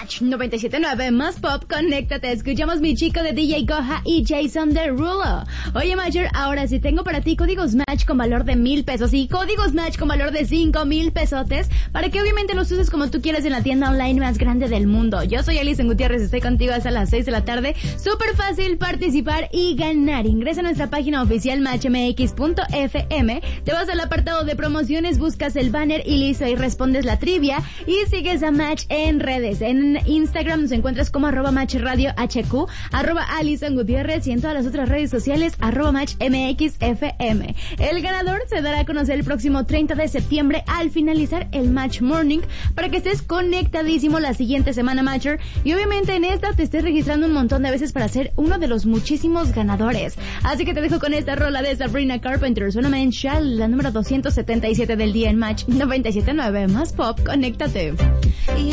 Match 97.9 más pop, conéctate. Escuchamos Mi Chico de DJ Goja y Jason Derulo. Oye, Matcher, ahora sí tengo para ti códigos Match con valor de 1,000 pesos y códigos Match con valor de 5,000 pesotes para que obviamente los uses como tú quieras en la tienda online más grande del mundo. Yo soy Alison Gutiérrez, estoy contigo hasta las 6 de la tarde. Súper fácil participar y ganar. Ingresa a nuestra página oficial matchmx.fm, te vas al apartado de promociones, buscas el banner y listo, ahí respondes la trivia y sigues a Match en redes. En Instagram nos encuentras como @matchradiohq, @Alison Gutiérrez y en todas las otras redes sociales @matchmxfm. El ganador se dará a conocer el próximo 30 de septiembre al finalizar el Match Morning para que estés conectadísimo la siguiente semana, Matcher, y obviamente en esta te estés registrando un montón de veces para ser uno de los muchísimos ganadores. Así que te dejo con esta rola de Sabrina Carpenter, Solamente Shall, la número 277 del día en Match 97.9 más pop, conéctate.